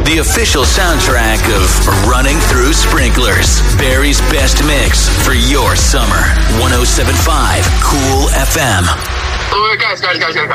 The official soundtrack of Running Through Sprinklers. Barry's best mix for your summer. 107.5 Cool FM. Oh, guys.